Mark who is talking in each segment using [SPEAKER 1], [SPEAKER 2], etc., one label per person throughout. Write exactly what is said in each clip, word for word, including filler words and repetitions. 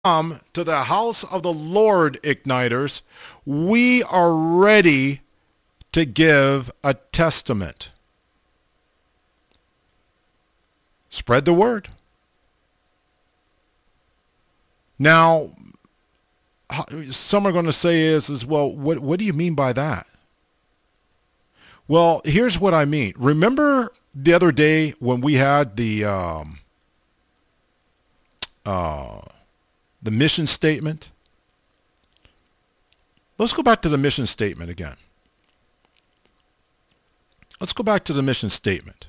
[SPEAKER 1] come to the house of the Lord, Igniters, we are ready to give a testament. Spread the word. Now, some are going to say is, is well, what, what do you mean by that? Well, here's what I mean. Remember the other day when we had the um, uh, the mission statement? Let's go back to the mission statement again. Let's go back to the mission statement.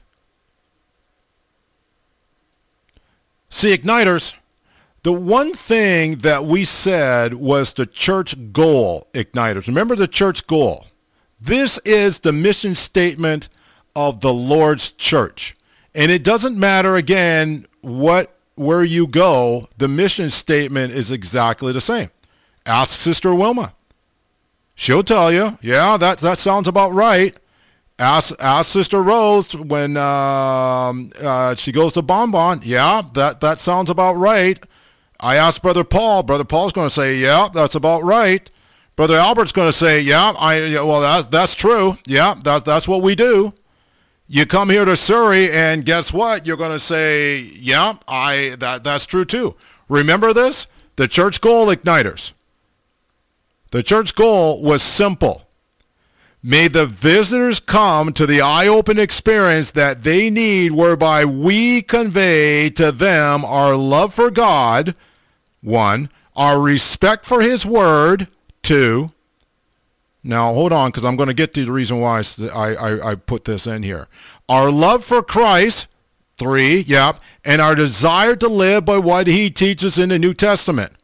[SPEAKER 1] See, Igniters, the one thing that we said was the church goal, Igniters. Remember the church goal. This is the mission statement of the Lord's church. And it doesn't matter, again, what where you go, the mission statement is exactly the same. Ask Sister Wilma. She'll tell you, yeah, that, that sounds about right. Ask, ask Sister Rose when um, uh, she goes to Bonbon. Yeah, that, that sounds about right. I asked Brother Paul. Brother Paul's going to say, yeah, that's about right. Brother Albert's going to say, yeah, I yeah, well, that's, that's true. Yeah, that, that's what we do. You come here to Surrey, and guess what? You're going to say, yeah, I that that's true too. Remember this? The church goal, Igniters. The church goal was simple. May the visitors come to the eye-open experience that they need, whereby we convey to them our love for God, one, our respect for his word, two. Now, hold on, because I'm going to get to the reason why I, I, I put this in here. Our love for Christ, three, yep, and our desire to live by what he teaches in the New Testament.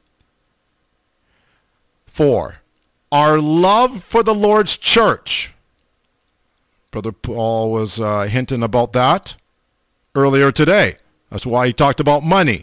[SPEAKER 1] Four, our love for the Lord's church. Brother Paul was uh, hinting about that earlier today. That's why he talked about money.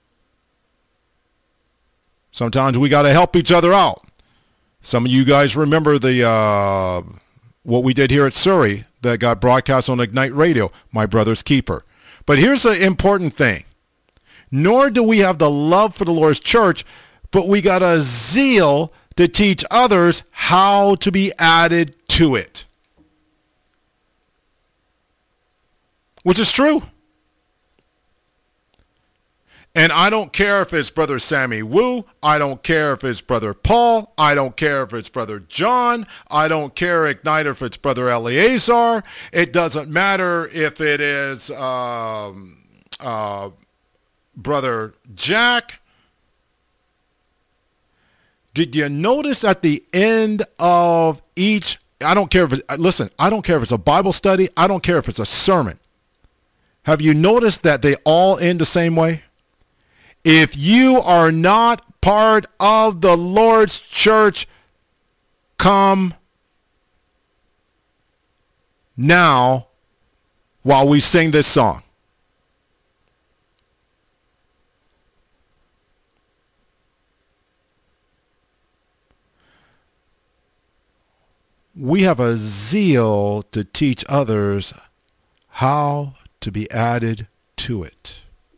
[SPEAKER 1] Sometimes we got to help each other out. Some of you guys remember the uh, what we did here at Surrey that got broadcast on Ignite Radio, My Brother's Keeper. But here's the important thing. Nor do we have the love for the Lord's church, but we got a zeal to teach others how to be added to it. Which is true. And I don't care if it's Brother Sammy Wu. I don't care if it's Brother Paul. I don't care if it's Brother John. I don't care, Igniter, if it's Brother Eleazar. It doesn't matter if it is um, uh, Brother Jack. Did you notice at the end of each, I don't care if it's, listen, I don't care if it's a Bible study. I don't care if it's a sermon. Have you noticed that they all end the same way? If you are not part of the Lord's church, come now while we sing this song. We have a zeal to teach others how to be added to it.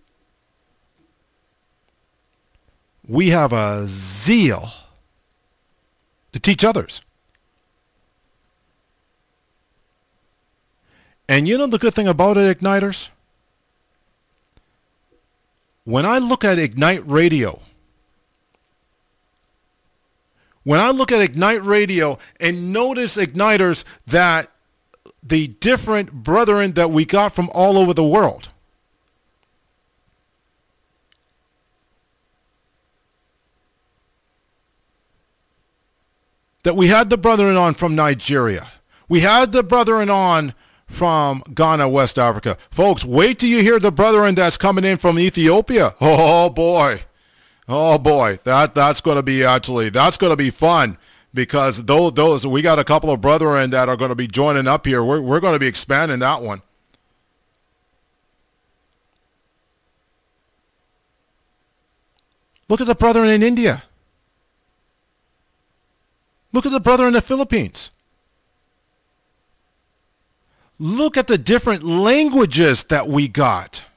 [SPEAKER 1] We have a zeal to teach others. And you know the good thing about it, Igniters? When I look at Ignite Radio, when I look at Ignite Radio and notice, Igniters, that the different brethren that we got from all over the world, that we had the brethren on from Nigeria. We had the brethren on from Ghana, West Africa. Folks, wait till you hear the brethren that's coming in from Ethiopia. Oh, boy. Oh, boy. That That's going to be actually, that's going to be fun, because those, those, we got a couple of brethren that are going to be joining up here. We're, we're going to be expanding that one. Look at the brethren in India. Look at the brother in the Philippines. Look at the different languages that we got.